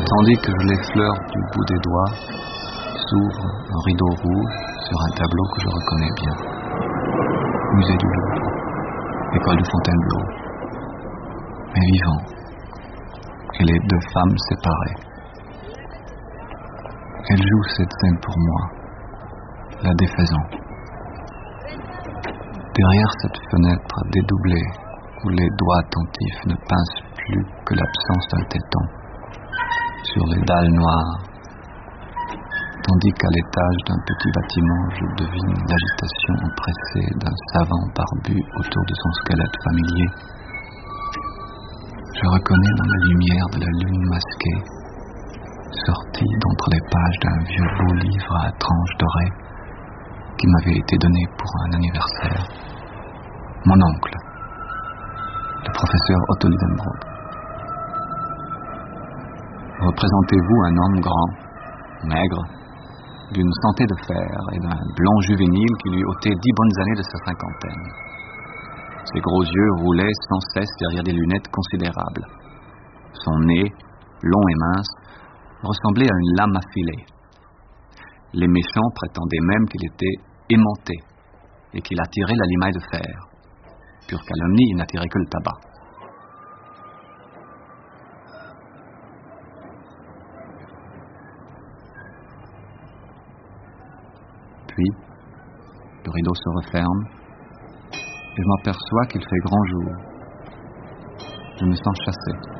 tandis que je l'effleure du bout des doigts, s'ouvre un rideau rouge sur un tableau que je reconnais bien. Musée du Louvre, école de Fontainebleau. Mais vivant, et les deux femmes séparées. Elle joue cette scène pour moi, la défaisant. Derrière cette fenêtre dédoublée, où les doigts attentifs ne pincent plus que l'absence d'un téton, sur les dalles noires, tandis qu'à l'étage d'un petit bâtiment, je devine l'agitation empressée d'un savant barbu autour de son squelette familier. Je reconnais dans la lumière de la lune masquée, sortie d'entre les pages d'un vieux beau livre à tranches dorées, qui m'avait été donné pour un anniversaire, mon oncle, le professeur Otto Lidenbrock. Représentez-vous un homme grand, maigre, d'une santé de fer et d'un blond juvénile qui lui ôtait 10 bonnes années de sa cinquantaine. Ses gros yeux roulaient sans cesse derrière des lunettes considérables. Son nez, long et mince, ressemblait à une lame affilée. Les méchants prétendaient même qu'il était aimanté et qu'il attirait la limaille de fer. Pure calomnie, il n'attirait que le tabac. Puis, le rideau se referme et je m'aperçois qu'il fait grand jour. Je me sens chassé.